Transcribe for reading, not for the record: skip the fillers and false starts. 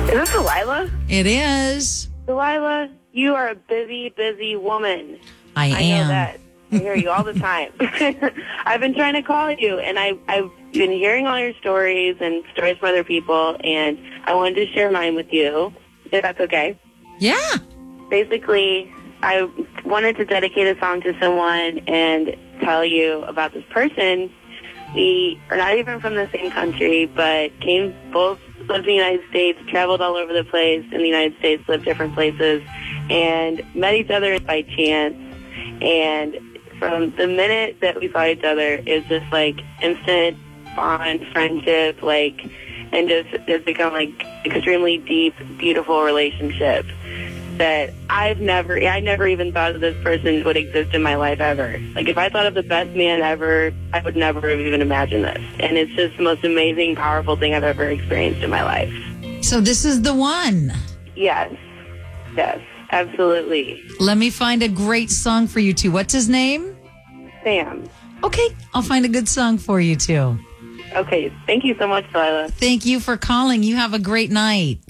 Is this Delilah? It is. Delilah, you are a busy, busy woman. I I am. know that. I hear you all the time. I've been trying to call you, and I've been hearing all your stories and stories from other people, and I wanted to share mine with you, if that's okay. Yeah. Basically, I wanted to dedicate a song to someone and tell you about this person. We are not even from the same country, but both lived in the United States, traveled all over the place in the United States, lived different places, and met each other by chance. And from the minute that we saw each other, it was just like instant bond, friendship, and just it's become like extremely deep, beautiful relationship that I never even thought that this person would exist in my life ever. Like, if I thought of the best man ever, I would never have even imagined this. And it's just the most amazing, powerful thing I've ever experienced in my life. So this is the one. Yes, absolutely. Let me find a great song for you two. What's his name? Sam. Okay, I'll find a good song for you too. Okay, thank you so much, Delilah. Thank you for calling. You have a great night.